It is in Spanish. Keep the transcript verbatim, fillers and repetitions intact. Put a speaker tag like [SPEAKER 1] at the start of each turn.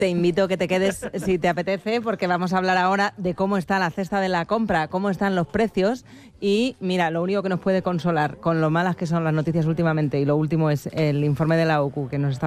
[SPEAKER 1] Te invito a que te quedes si te apetece, porque vamos a hablar ahora de cómo está la cesta de la compra, cómo están los precios y mira, lo único que nos puede consolar con lo malas que son las noticias últimamente y lo último es el informe de la O C U que nos está